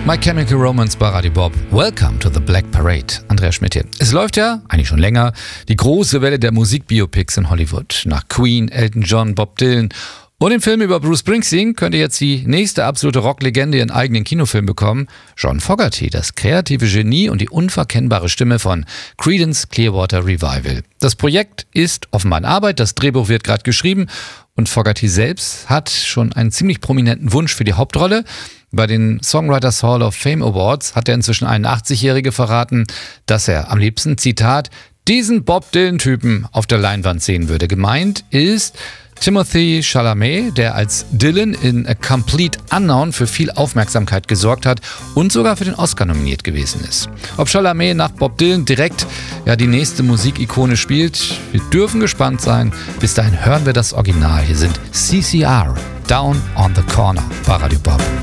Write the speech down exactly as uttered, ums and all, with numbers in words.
My Chemical Romance bei Radio Bob. Welcome to the Black Parade. Andreas Schmidt hier. Es läuft ja, eigentlich schon länger, die große Welle der Musikbiopics in Hollywood. Nach Queen, Elton John, Bob Dylan und dem Film über Bruce Springsteen könnt ihr jetzt die nächste absolute Rocklegende ihren eigenen Kinofilm bekommen. John Fogerty, das kreative Genie und die unverkennbare Stimme von Creedence Clearwater Revival. Das Projekt ist offenbar in Arbeit, das Drehbuch wird gerade geschrieben und Fogerty selbst hat schon einen ziemlich prominenten Wunsch für die Hauptrolle. Bei den Songwriters Hall of Fame Awards hat der inzwischen einundachtzig-Jährige verraten, dass er am liebsten, Zitat, diesen Bob Dylan-Typen auf der Leinwand sehen würde. Gemeint ist Timothée Chalamet, der als Dylan in A Complete Unknown für viel Aufmerksamkeit gesorgt hat und sogar für den Oscar nominiert gewesen ist. Ob Chalamet nach Bob Dylan direkt ja, die nächste Musikikone spielt, wir dürfen gespannt sein. Bis dahin hören wir das Original. Hier sind C C R, Down on the Corner bei Radio Bob.